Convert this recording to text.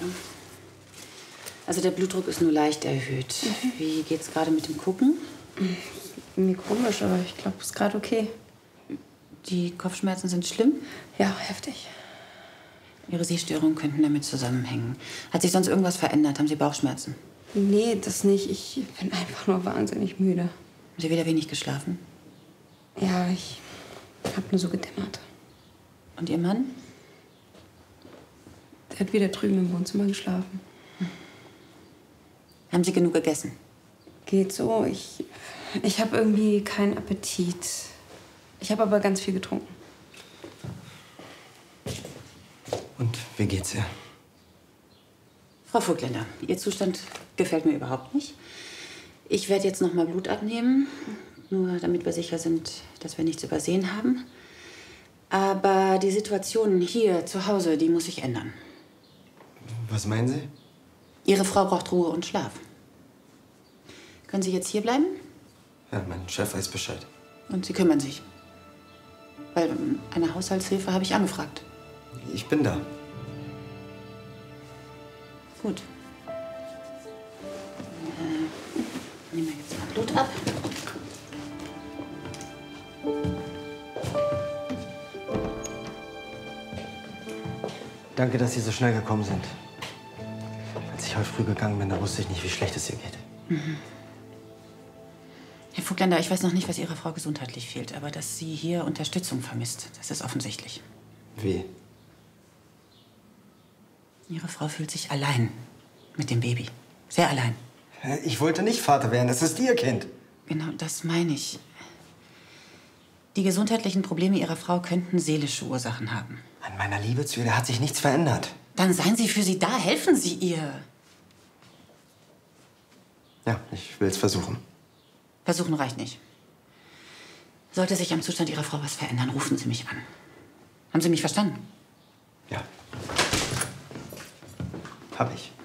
Also der Blutdruck ist nur leicht erhöht. Wie geht's gerade mit dem Gucken? Mir komisch, aber ich glaube, es ist gerade okay. Die Kopfschmerzen sind schlimm? Ja, heftig. Ihre Sehstörungen könnten damit zusammenhängen. Hat sich sonst irgendwas verändert? Haben Sie Bauchschmerzen? Nee, das nicht. Ich bin einfach nur wahnsinnig müde. Haben Sie wieder wenig geschlafen? Ja, ich habe nur so gedämmert. Und Ihr Mann? Der hat wieder drüben im Wohnzimmer geschlafen. Haben Sie genug gegessen? Geht so. Ich habe irgendwie keinen Appetit. Ich habe aber ganz viel getrunken. Und wie geht's ihr? Frau Vogtländer, Ihr Zustand gefällt mir überhaupt nicht. Ich werde jetzt noch mal Blut abnehmen, nur damit wir sicher sind, dass wir nichts übersehen haben. Aber die Situation hier zu Hause, die muss sich ändern. Was meinen Sie? Ihre Frau braucht Ruhe und Schlaf. Können Sie jetzt hier bleiben? Ja, mein Chef weiß Bescheid. Und Sie kümmern sich. Weil eine Haushaltshilfe habe ich angefragt. Ich bin da. Gut. Nehmen wir jetzt mal Blut ab. Danke, dass Sie so schnell gekommen sind. Als ich heute früh gegangen bin, da wusste ich nicht, wie schlecht es ihr geht. Herr Vogtländer, ich weiß noch nicht, was Ihrer Frau gesundheitlich fehlt, aber dass sie hier Unterstützung vermisst, das ist offensichtlich. Wie? Ihre Frau fühlt sich allein mit dem Baby. Sehr allein. Ich wollte nicht Vater werden, das ist Ihr Kind. Genau, das meine ich. Die gesundheitlichen Probleme Ihrer Frau könnten seelische Ursachen haben. An meiner Liebe zu ihr, da hat sich nichts verändert. Dann seien Sie für sie da, helfen Sie ihr. Ja, ich will es versuchen. Versuchen reicht nicht. Sollte sich am Zustand Ihrer Frau was verändern, rufen Sie mich an. Haben Sie mich verstanden? Ja. Hab ich.